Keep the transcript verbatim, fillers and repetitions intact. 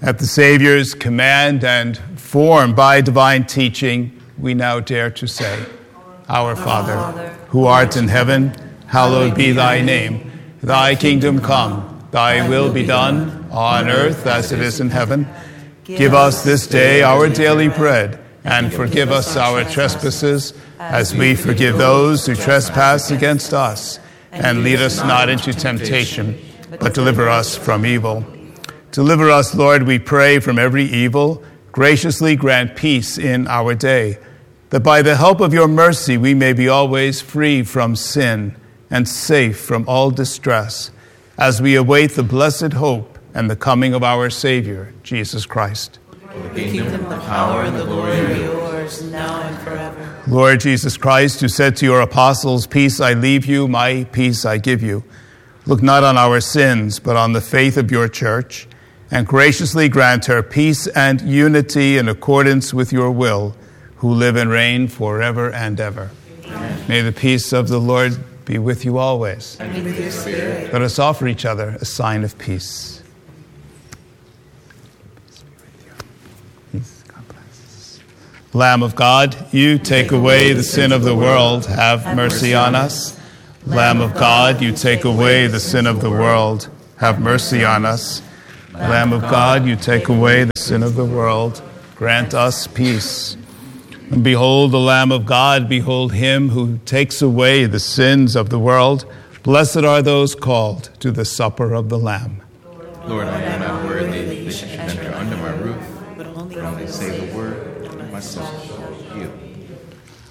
At the Savior's command and formed by divine teaching, we now dare to say, Our Father, who art in heaven, hallowed be thy name. Thy kingdom come, thy will be done, on earth as it is in heaven. Give us this day our daily bread, and forgive us our trespasses, as we forgive those who trespass against us. And lead us not into temptation, but deliver us from evil. Deliver us, Lord, we pray, from every evil. Graciously grant peace in our day, that by the help of your mercy we may be always free from sin and safe from all distress, as we await the blessed hope and the coming of our Savior, Jesus Christ. The kingdom, the power, and the glory are yours, now and forever. Lord Jesus Christ, who said to your apostles, Peace I leave you, my peace I give you, look not on our sins, but on the faith of your church, and graciously grant her peace and unity in accordance with your will, who live and reign forever and ever. Amen. May the peace of the Lord be with you always. And with your spirit. Let us offer each other a sign of peace. Lamb of God, you take away the sin of the world, have mercy on us. Lamb of God, you take away the sin of the world, have mercy on us. Lamb of God, you take away the sin of the world, grant us peace. And behold the Lamb of God, behold him who takes away the sins of the world. Blessed are those called to the supper of the Lamb. Lord, I am not worthy